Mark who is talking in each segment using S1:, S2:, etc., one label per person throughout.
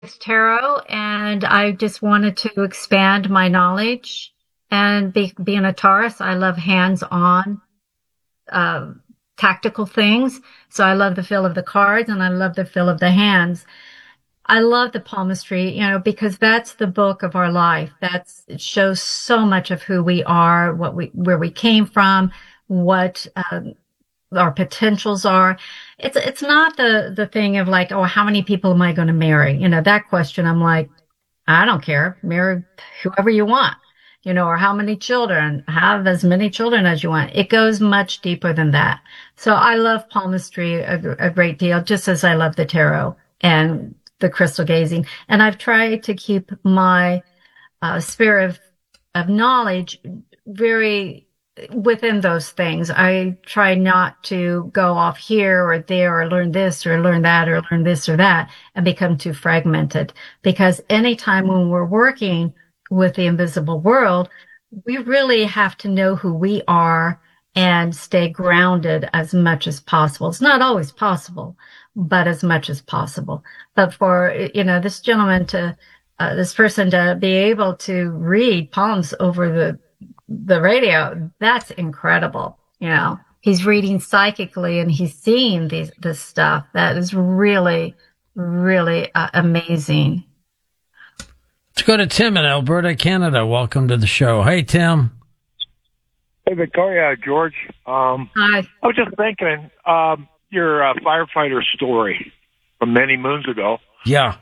S1: It's tarot, and I just wanted to expand my knowledge. And being a Taurus, I love hands-on, uh, tactical things. So I love the feel of the cards, and I love the feel of the hands. I love the palmistry, because that's the book of our life. It shows so much of who we are, where we came from, what our potentials are. It's not the thing of like, oh, how many people am I going to marry? That question. I'm like, I don't care. Marry whoever you want, or how many children. Have as many children as you want. It goes much deeper than that. So I love palmistry a great deal, just as I love the tarot and the crystal gazing. And I've tried to keep my sphere of knowledge very within those things. I try not to go off here or there or learn this or learn that or learn this or that and become too fragmented. Because anytime when we're working with the invisible world, we really have to know who we are and stay grounded as much as possible. It's not always possible, but as much as possible. But for, this person to be able to read palms over the radio, that's incredible. He's reading psychically and he's seeing this stuff. That is really, really amazing.
S2: Let's go to Tim in Alberta, Canada. Welcome to the show. Hey, Tim.
S3: Hey, Victoria, George.
S1: Hi.
S3: I was just thinking, your firefighter story from many moons ago.
S2: Yeah.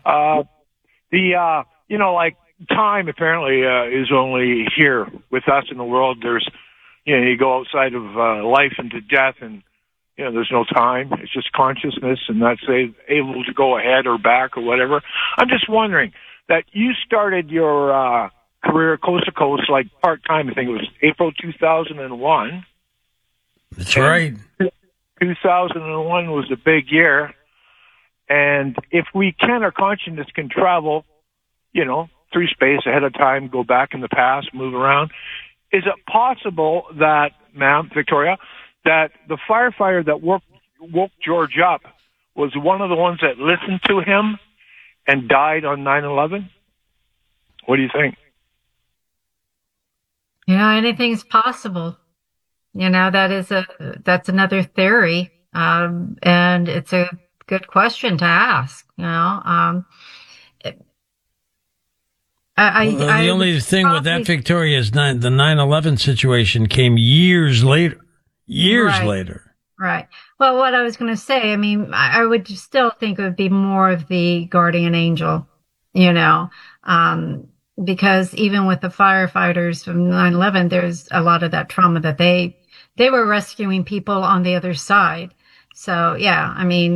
S3: Like time apparently is only here with us in the world. There's, you go outside of life into death, and there's no time. It's just consciousness, and that's able to go ahead or back or whatever. I'm just wondering that you started your career coast to coast, like part time. I think it was April 2001.
S2: That's right.
S3: 2001 was a big year, and if we can, our consciousness can travel, through space ahead of time, go back in the past, move around. Is it possible that, ma'am, Victoria, that the firefighter that woke George up was one of the ones that listened to him and died on 9/11? What do you think?
S1: Anything's possible. That's another theory. And it's a good question to ask,
S2: the only thing with that, Victoria, is the 9/11 situation came years later. Later.
S1: Right. Well, what I was going to say, I would still think it would be more of the guardian angel, because even with the firefighters from 9/11, there's a lot of that trauma that they were rescuing people on the other side. So, yeah,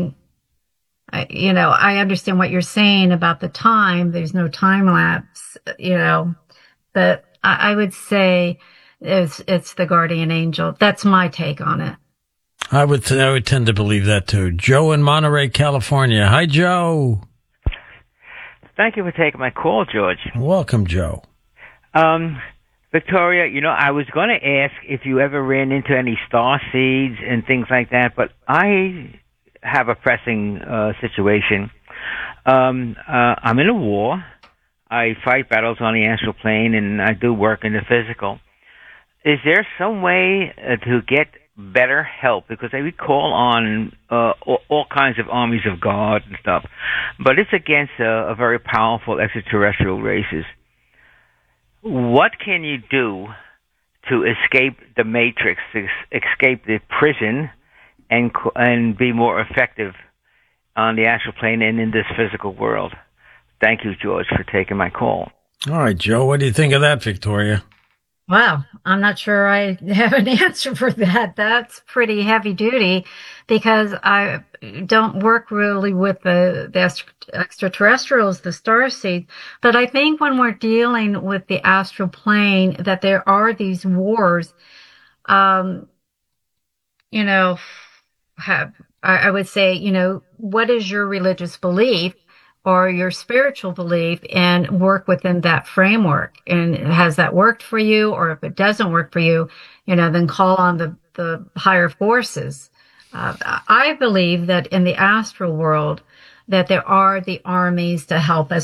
S1: I understand what you're saying about the time. There's no time lapse, but I would say it's the guardian angel. That's my take on it.
S2: I would tend to believe that too. Joe in Monterey, California. Hi, Joe.
S4: Thank you for taking my call, George.
S2: Welcome, Joe.
S4: Victoria, I was going to ask if you ever ran into any star seeds and things like that, but I have a pressing situation. I'm in a war. I fight battles on the astral plane, and I do work in the physical. Is there some way to get better help? Because we call on all kinds of armies of God and stuff, but it's against a very powerful extraterrestrial races. What can you do to escape the matrix, to escape the prison, and be more effective on the astral plane and in this physical world? Thank you, George, for taking my call.
S2: All right, Joe, what do you think of that, Victoria?
S1: Wow, I'm not sure I have an answer for that. That's pretty heavy duty because I don't work really with the extraterrestrials, the starseeds. But I think when we're dealing with the astral plane, that there are these wars. I would say, what is your religious belief or your spiritual belief, and work within that framework? And has that worked for you? Or if it doesn't work for you, then call on the higher forces. I believe that in the astral world, that there are the armies to help us